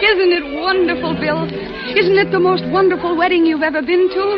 Isn't it wonderful, Bill? Isn't it the most wonderful wedding you've ever been to?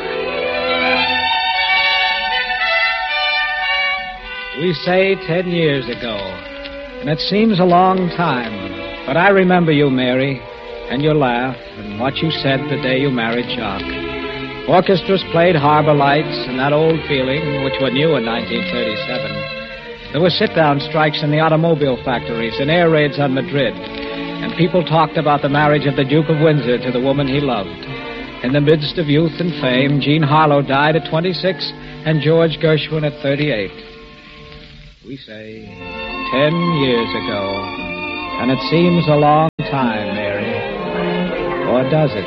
We say 10 years ago, and it seems a long time. But I remember you, Mary, and your laugh, and what you said the day you married Jock. Orchestras played Harbor Lights and That Old Feeling, which were new in 1937. There were sit-down strikes in the automobile factories and air raids on Madrid. And people talked about the marriage of the Duke of Windsor to the woman he loved. In the midst of youth and fame, Jean Harlow died at 26 and George Gershwin at 38. We say 10 years ago. And it seems a long time, Mary. Or does it?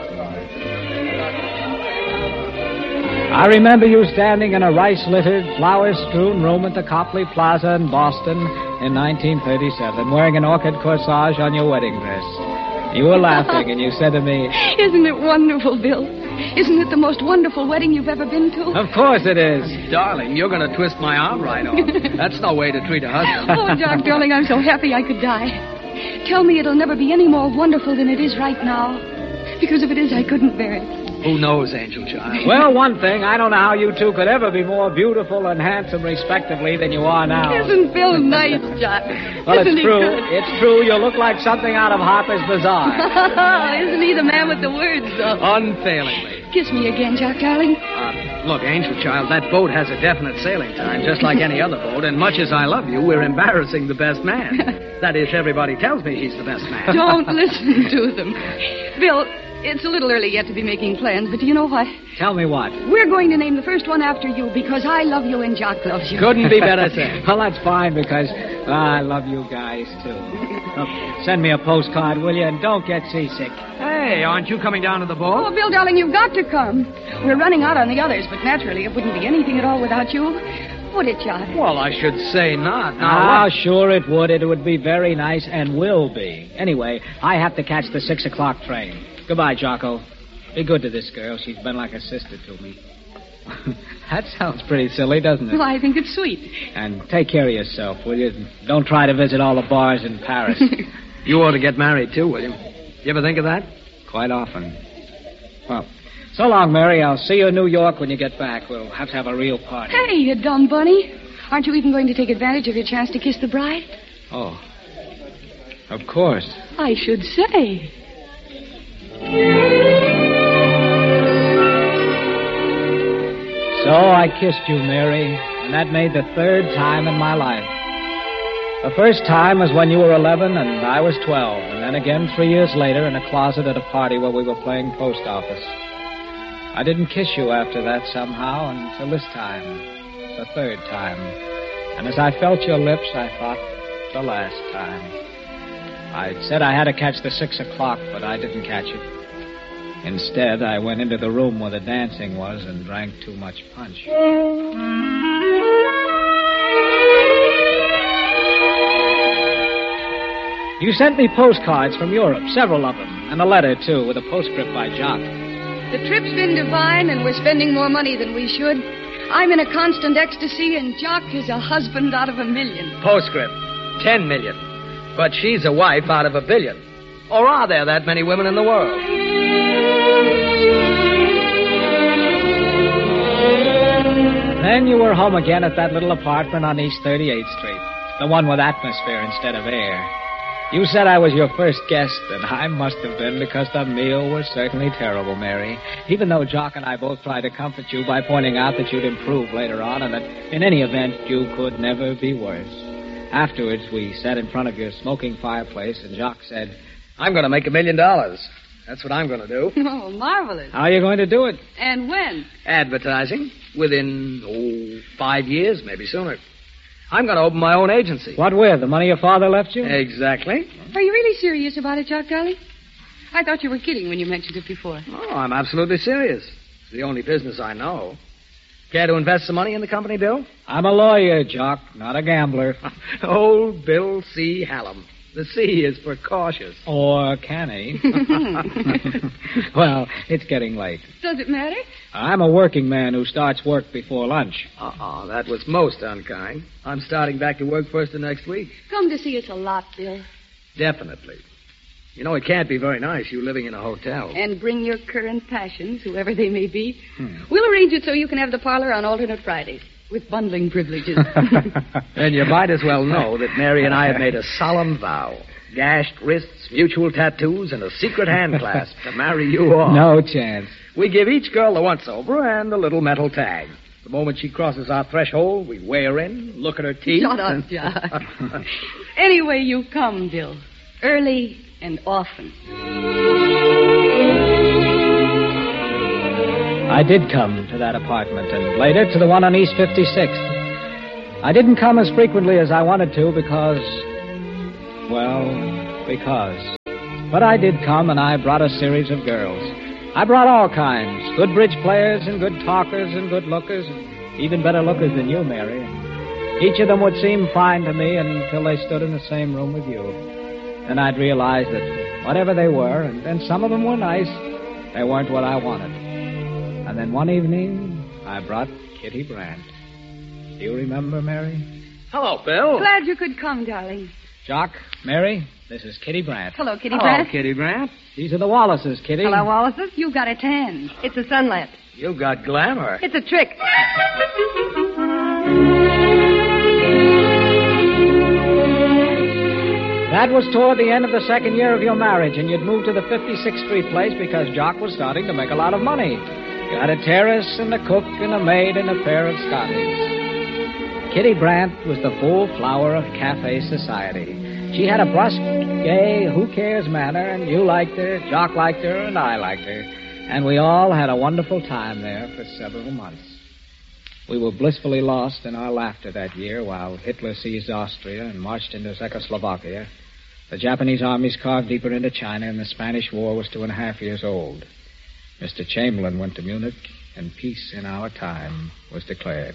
I remember you standing in a rice-littered, flower-strewn room at the Copley Plaza in Boston in 1937, wearing an orchid corsage on your wedding dress. You were laughing, and you said to me, Isn't it wonderful, Bill? Isn't it the most wonderful wedding you've ever been to? Of course it is. Darling, you're going to twist my arm right off. That's no way to treat a husband. Oh, Doc, darling, I'm so happy I could die. Tell me it'll never be any more wonderful than it is right now. Because if it is, I couldn't bear it. Who knows, angel child? Well, one thing, I don't know how you two could ever be more beautiful and handsome, respectively, than you are now. Isn't Bill nice, Doc? Well, Isn't it's true. Good? It's true. You look like something out of Harper's Bazaar. Isn't he the man with the words, though? Unfailingly. Kiss me again, Jack, darling. Look, angel child, that boat has a definite sailing time, just like any other boat, and much as I love you, we're embarrassing the best man. That is, everybody tells me he's the best man. Don't listen to them. Bill, it's a little early yet to be making plans, but do you know what? Tell me what. We're going to name the first one after you because I love you and Jock loves you. Couldn't be better said. Well, that's fine because I love you guys, too. Okay, send me a postcard, will you? And don't get seasick. Hey, aren't you coming down to the boat? Oh, Bill, darling, you've got to come. We're running out on the others, but naturally it wouldn't be anything at all without you. Would it, Jock? Well, I should say not. Now, sure it would. It would be very nice and will be. Anyway, I have to catch the 6 o'clock train. Goodbye, Jocko. Be good to this girl. She's been like a sister to me. That sounds pretty silly, doesn't it? Well, I think it's sweet. And take care of yourself, will you? Don't try to visit all the bars in Paris. You ought to get married, too, will you? You ever think of that? Quite often. Well, so long, Mary. I'll see you in New York when you get back. We'll have to have a real party. Hey, you dumb bunny. Aren't you even going to take advantage of your chance to kiss the bride? Oh, of course. I should say. So I kissed you, Mary, and that made the 3rd time in my life. The first time was when you were 11 and I was 12, and then again 3 years later in a closet at a party where we were playing post office. I didn't kiss you after that somehow until this time, the 3rd time. And as I felt your lips, I thought, the last time. I said I had to catch the 6 o'clock, but I didn't catch it. Instead, I went into the room where the dancing was and drank too much punch. You sent me postcards from Europe, several of them, and a letter, too, with a postscript by Jock. The trip's been divine, and we're spending more money than we should. I'm in a constant ecstasy, and Jock is a husband out of $1 million. Postscript, 10 million. But she's a wife out of $1 billion. Or are there that many women in the world? Then you were home again at that little apartment on East 38th Street, the one with atmosphere instead of air. You said I was your first guest, and I must have been because the meal was certainly terrible, Mary. Even though Jock and I both tried to comfort you by pointing out that you'd improve later on and that in any event you could never be worse. Afterwards, we sat in front of your smoking fireplace, and Jock said, I'm going to make $1 million. That's what I'm going to do. Oh, marvelous. How are you going to do it? And when? Advertising. Within, 5 years, maybe sooner. I'm going to open my own agency. What with? The money your father left you? Exactly. Are you really serious about it, Jock, darling? I thought you were kidding when you mentioned it before. Oh, I'm absolutely serious. It's the only business I know. Care to invest some money in the company, Bill? I'm a lawyer, Jock, not a gambler. Old Bill C. Hallam. The C is for cautious. Or canny. Well, it's getting late. Does it matter? I'm a working man who starts work before lunch. That was most unkind. I'm starting back to work first of next week. Come to see us a lot, Bill. Definitely. You know, it can't be very nice, you living in a hotel. And bring your current passions, whoever they may be. We'll arrange it so you can have the parlor on alternate Fridays, with bundling privileges. Then you might as well know that Mary and I have made a solemn vow. Gashed wrists, mutual tattoos, and a secret hand clasp to marry you all. No chance. We give each girl the once-over and a little metal tag. The moment she crosses our threshold, we weigh her in, look at her teeth. Shut up, Jock. Anyway, you come, Bill. Early and often. I did come to that apartment, and later to the one on East 56th. I didn't come as frequently as I wanted to because... But I did come, and I brought a series of girls. I brought all kinds. Good bridge players and good talkers and good lookers, and even better lookers than you, Mary. Each of them would seem fine to me until they stood in the same room with you. Then I'd realize that whatever they were, and then some of them were nice, they weren't what I wanted. And then one evening, I brought Kitty Brandt. Do you remember, Mary? Hello, Bill. Glad you could come, darling. Jock, Mary, this is Kitty Brandt. Hello, Kitty Hello, Brandt. Kitty Brandt. These are the Wallaces, Kitty. Hello, Wallaces. You've got a tan. It's a sun lamp. You've got glamour. It's a trick. That was toward the end of the second year of your marriage, and you'd moved to the 56th Street place because Jock was starting to make a lot of money. Got a terrace and a cook and a maid and a pair of Scotties. Kitty Brandt was the full flower of cafe society. She had a brusque, gay, who-cares manner, and you liked her, Jock liked her, and I liked her. And we all had a wonderful time there for several months. We were blissfully lost in our laughter that year while Hitler seized Austria and marched into Czechoslovakia. The Japanese armies carved deeper into China, and the Spanish War was 2.5 years old. Mr. Chamberlain went to Munich, and peace in our time was declared.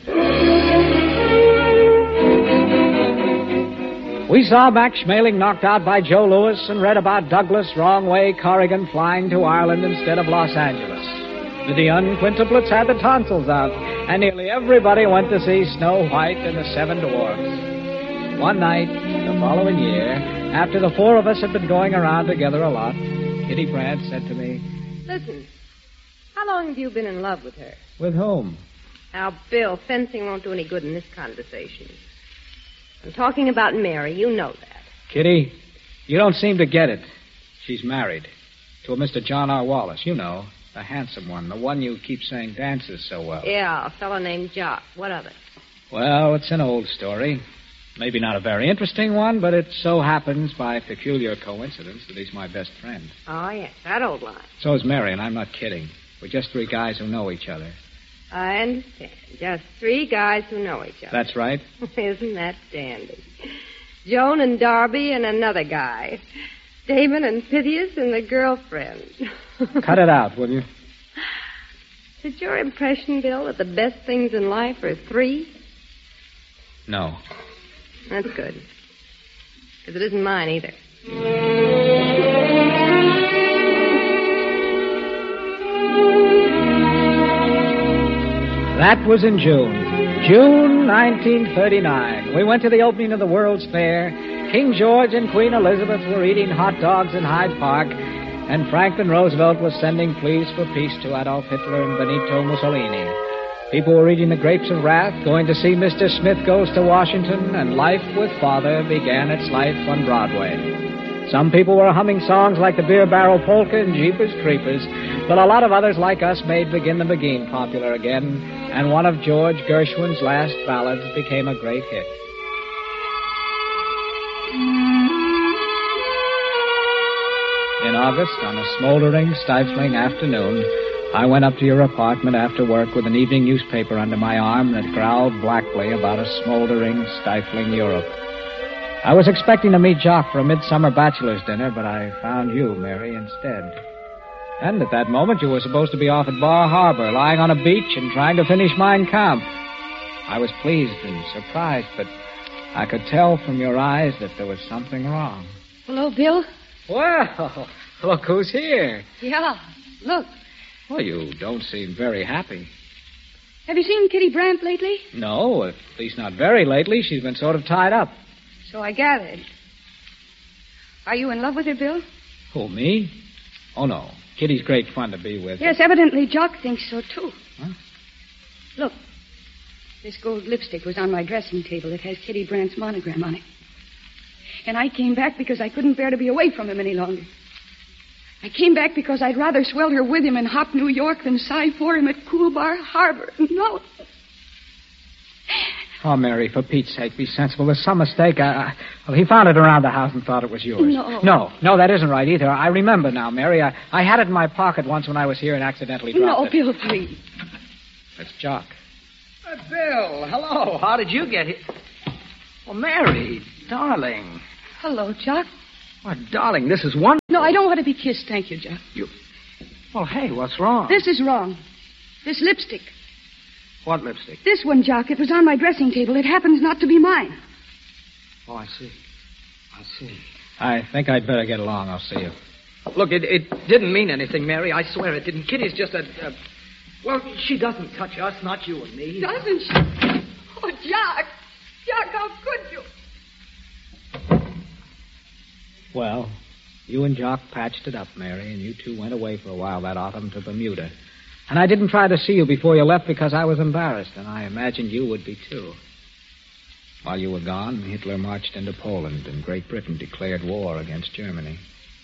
We saw Max Schmeling knocked out by Joe Louis and read about Douglas Wrong Way Corrigan flying to Ireland instead of Los Angeles. The young quintuplets had the tonsils out, and nearly everybody went to see Snow White and the Seven Dwarfs. One night, the following year, after the four of us had been going around together a lot, Kitty Brandt said to me, Listen, how long have you been in love with her? "With whom?" Now, Bill, fencing won't do any good in this conversation. I'm talking about Mary. You know that. Kitty, you don't seem to get it. She's married to a Mr. John R. Wallace. You know, the handsome one, the one you keep saying dances so well. Yeah, a fellow named Jock. What of it? Well, it's an old story. Maybe not a very interesting one, but it so happens by peculiar coincidence that he's my best friend. Oh, yes, that old line. So is Mary, and I'm not kidding. We're just three guys who know each other. I understand. Just three guys who know each other. That's right. Isn't that dandy? Joan and Darby and another guy. Damon and Pythias and the girlfriend. Cut it out, will you? Is it your impression, Bill, that the best things in life are three? No. That's good. Because it isn't mine either. That was in June 1939. We went to the opening of the World's Fair. King George and Queen Elizabeth were eating hot dogs in Hyde Park, and Franklin Roosevelt was sending pleas for peace to Adolf Hitler and Benito Mussolini. People were reading The Grapes of Wrath, going to see Mr. Smith Goes to Washington, and Life with Father began its life on Broadway. Some people were humming songs like the Beer Barrel Polka and Jeepers Creepers, but a lot of others like us made Begin the Beguine popular again, and one of George Gershwin's last ballads became a great hit. In August, on a smoldering, stifling afternoon, I went up to your apartment after work with an evening newspaper under my arm that growled blackly about a smoldering, stifling Europe. I was expecting to meet Jock for a midsummer bachelor's dinner, but I found you, Mary, instead. And at that moment, you were supposed to be off at Bar Harbor, lying on a beach and trying to finish Mein Kampf. I was pleased and surprised, but I could tell from your eyes that there was something wrong. Hello, Bill. Well, look who's here. Yeah, look. Well, you don't seem very happy. Have you seen Kitty Brandt lately? No, at least not very lately. She's been sort of tied up. So I gathered. Are you in love with her, Bill? Who, me? Oh, no. Kitty's great fun to be with. Yes, evidently Jock thinks so, too. Huh? Look, this gold lipstick was on my dressing table. It has Kitty Brandt's monogram on it. And I came back because I couldn't bear to be away from him any longer. I came back because I'd rather swelter with him in hot New York than sigh for him at Cool Bar Harbor. No. Oh, Mary, for Pete's sake, be sensible. There's some mistake. Well, he found it around the house and thought it was yours. No, that isn't right either. I remember now, Mary. I had it in my pocket once when I was here and accidentally dropped it. No, Bill, please. It's Jock. Bill, hello. How did you get here? Well, Mary, darling. Hello, Jock. Oh, darling, this is wonderful. No, I don't want to be kissed, thank you, Jock. Well, hey, what's wrong? This is wrong. This lipstick. What lipstick? This one, Jock. It was on my dressing table. It happens not to be mine. Oh, I see. I think I'd better get along. I'll see you. Look, it didn't mean anything, Mary. I swear it didn't. Kitty's just well, she doesn't touch us, not you and me. Doesn't she? Oh, Jock. Jock, how could you? Well, you and Jock patched it up, Mary, and you two went away for a while that autumn to Bermuda. And I didn't try to see you before you left because I was embarrassed, and I imagined you would be, too. While you were gone, Hitler marched into Poland, and Great Britain declared war against Germany.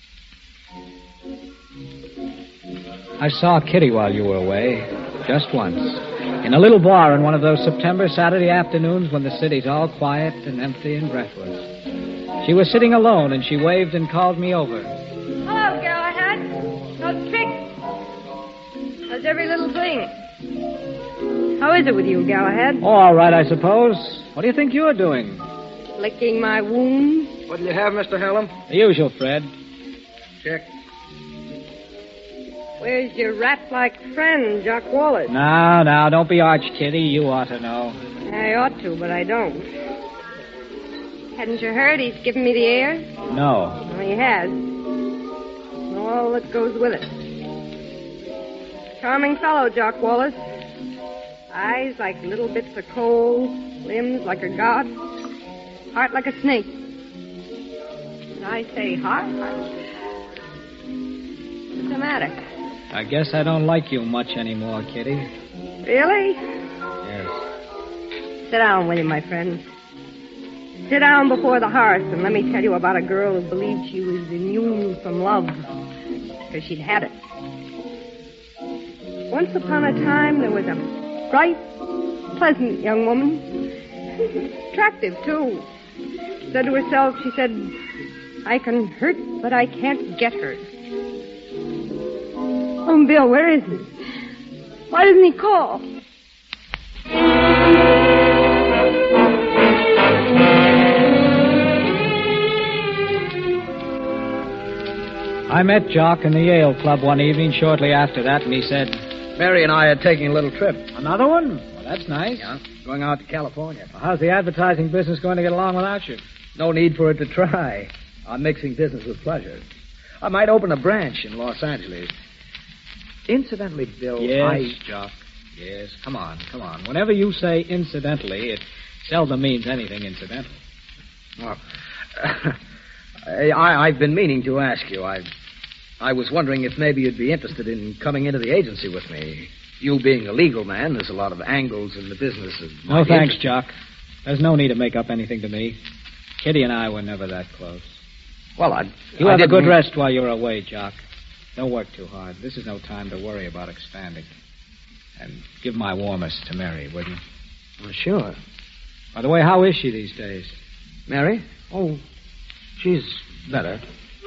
I saw Kitty while you were away, just once, in a little bar on one of those September Saturday afternoons when the city's all quiet and empty and breathless. She was sitting alone, and she waved and called me over. Hello, Galahad. No trick. How's every little thing? How is it with you, Galahad? Oh, all right, I suppose. What do you think you're doing? Licking my wounds. What do you have, Mr. Hallam? The usual, Fred. Check. Where's your rat-like friend, Jock Wallace? Now, don't be arch, Kitty. You ought to know. I ought to, but I don't. Hadn't you heard he's given me the air? No. Well, he has. All that goes with it. Charming fellow, Jock Wallace. Eyes like little bits of coal, limbs like a god, heart like a snake. Did I say heart? What's the matter? I guess I don't like you much anymore, Kitty. Really? Yes. Sit down, will you, my friend? Sit down before the hearth and let me tell you about a girl who believed she was immune from love because she'd had it. Once upon a time, there was a bright, pleasant young woman. Attractive, too. Said to herself, she said, I can hurt, but I can't get hurt. Oh, Bill, where is he? Why doesn't he call? I met Jock in the Yale Club one evening shortly after that, and he said, Mary and I are taking a little trip. Another one? Well, that's nice. Yeah, going out to California. Well, how's the advertising business going to get along without you? No need for it to try. I'm mixing business with pleasure. I might open a branch in Los Angeles. Incidentally, Bill, Yes, Jock. Yes, come on. Whenever you say incidentally, it seldom means anything incidental. Well, I've been meaning to ask you. I was wondering if maybe you'd be interested in coming into the agency with me. You being a legal man, there's a lot of angles in the business of my No, thanks, interest. Jock. There's no need to make up anything to me. Kitty and I were never that close. Well, You have a good rest while you're away, Jock. Don't work too hard. This is no time to worry about expanding. And give my warmest to Mary, will you? Well, sure. By the way, how is she these days? Mary? Oh, she's better.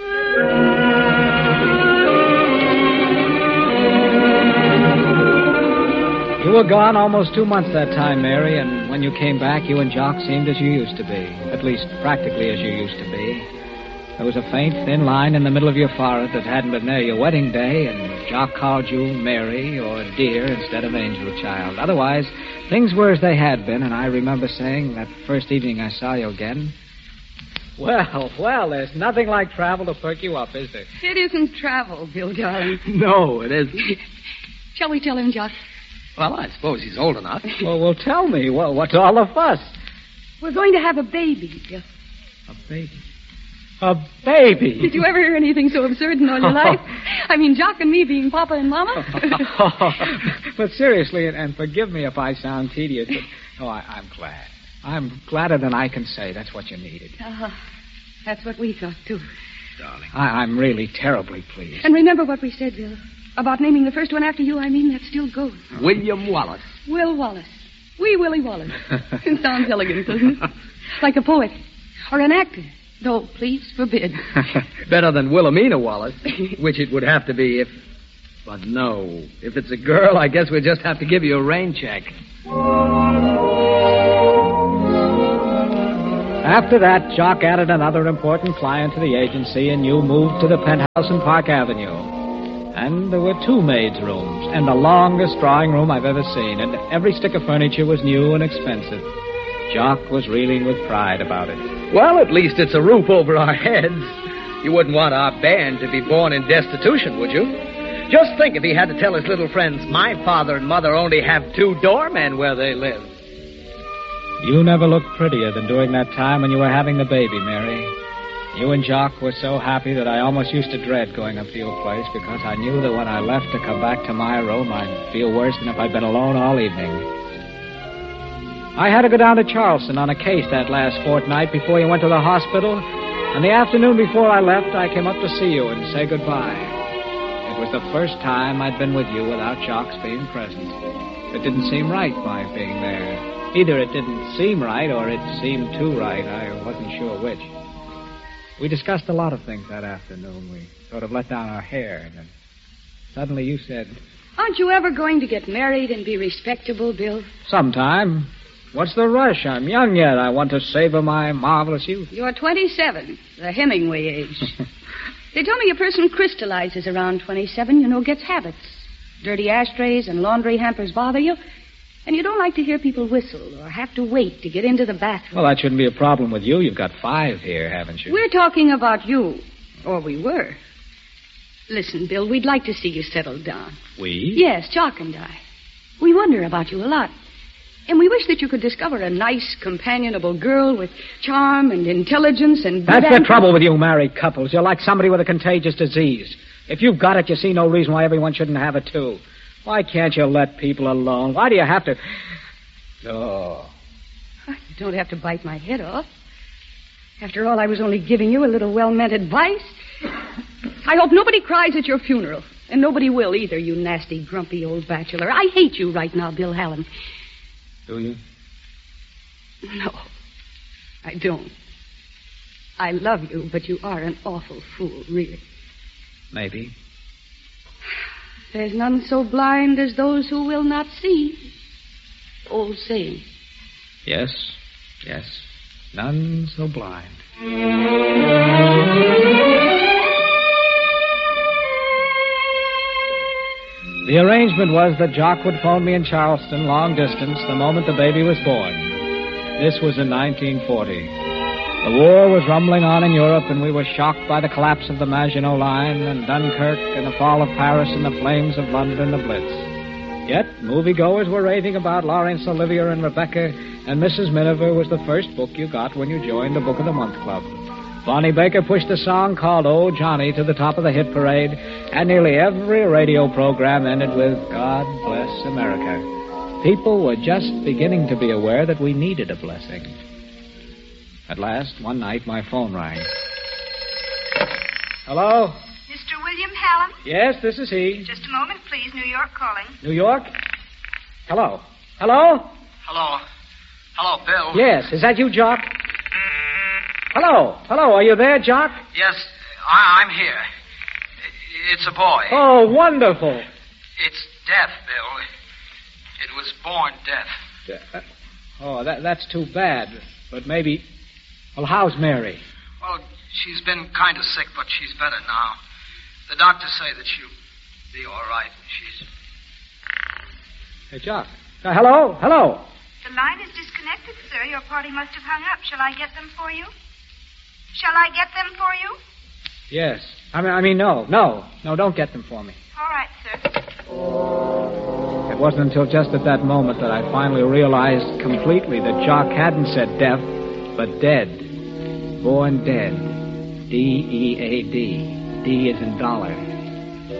You were gone almost 2 months that time, Mary, and when you came back, you and Jock seemed as you used to be. At least, practically as you used to be. There was a faint, thin line in the middle of your forehead that hadn't been there your wedding day, and Jock called you Mary or Dear instead of Angel Child. Otherwise, things were as they had been, and I remember saying that first evening I saw you again, Well, there's nothing like travel to perk you up, is there? It isn't travel, Bill, darling. No, it isn't. Shall we tell him, Jock? Well, I suppose he's old enough. Well, tell me, what's all the fuss? We're going to have a baby, Bill. A baby? A baby. Did you ever hear anything so absurd in all your life? I mean, Jock and me being Papa and Mama? But seriously, and forgive me if I sound tedious, but I'm glad. I'm gladder than I can say. That's what you needed. That's what we thought, too. Darling. I'm really terribly pleased. And remember what we said, Bill. About naming the first one after you, that still goes. William Wallace. Will Wallace. Wee Willie Wallace. It sounds elegant, doesn't it? Like a poet. Or an actor. Though, please forbid. Better than Wilhelmina Wallace, which it would have to be if... But no. If it's a girl, I guess we'll just have to give you a rain check. After that, Jock added another important client to the agency, and you moved to the penthouse in Park Avenue. And there were 2 maids' rooms, and the longest drawing room I've ever seen, and every stick of furniture was new and expensive. Jock was reeling with pride about it. Well, at least it's a roof over our heads. You wouldn't want our band to be born in destitution, would you? Just think if he had to tell his little friends, my father and mother only have 2 doormen where they live. You never looked prettier than during that time when you were having the baby, Mary. You and Jock were so happy that I almost used to dread going up to your place because I knew that when I left to come back to my room, I'd feel worse than if I'd been alone all evening. I had to go down to Charleston on a case that last fortnight before you went to the hospital, and the afternoon before I left, I came up to see you and say goodbye. It was the first time I'd been with you without Jock's being present. It didn't seem right, my being there. Either it didn't seem right or it seemed too right. I wasn't sure which. We discussed a lot of things that afternoon. We sort of let down our hair, and then suddenly you said... Aren't you ever going to get married and be respectable, Bill? Sometime. What's the rush? I'm young yet. I want to savor my marvelous youth. You're 27, the Hemingway age. They tell me a person crystallizes around 27, gets habits. Dirty ashtrays and laundry hampers bother you, and you don't like to hear people whistle or have to wait to get into the bathroom. Well, that shouldn't be a problem with you. You've got 5 here, haven't you? We're talking about you. Or we were. Listen, Bill, we'd like to see you settled down. We? Yes, Jock and I. We wonder about you a lot. And we wish that you could discover a nice, companionable girl with charm and intelligence and... That's the trouble with you married couples. You're like somebody with a contagious disease. If you've got it, you see no reason why everyone shouldn't have it, too. Why can't you let people alone? Why do you have to... Oh. You don't have to bite my head off. After all, I was only giving you a little well-meant advice. I hope nobody cries at your funeral. And nobody will either, you nasty, grumpy old bachelor. I hate you right now, Bill Hallam. Do you? No, I don't. I love you, but you are an awful fool, really. Maybe. There's none so blind as those who will not see. Old saying. Yes. None so blind. The arrangement was that Jock would phone me in Charleston, long distance, the moment the baby was born. This was in 1940. The war was rumbling on in Europe, and we were shocked by the collapse of the Maginot Line and Dunkirk and the fall of Paris and the flames of London and the Blitz. Yet, moviegoers were raving about Laurence Olivier and Rebecca, and Mrs. Miniver was the first book you got when you joined the Book of the Month Club. Bonnie Baker pushed a song called Oh, Johnny to the top of the hit parade, and nearly every radio program ended with God Bless America. People were just beginning to be aware that we needed a blessing. At last, one night, my phone rang. Hello? Mr. William Hallam? Yes, this is he. Just a moment, please. New York calling. New York? Hello? Hello? Hello, Bill. Yes, is that you, Jock? Hello, are you there, Jock? Yes, I'm here. It's a boy. Oh, wonderful. It's deaf, Bill. It was born deaf. Oh, that's too bad. But maybe... Well, how's Mary? Well, she's been kind of sick, but she's better now. The doctors say that she'll be all right. She's... Hey, Jock. Hello? The line is disconnected, sir. Your party must have hung up. Shall I get them for you? Yes. I mean, no. No, don't get them for me. All right, sir. It wasn't until just at that moment that I finally realized completely that Jock hadn't said deaf, but dead. Born dead. D-E-A-D. D is in dollar.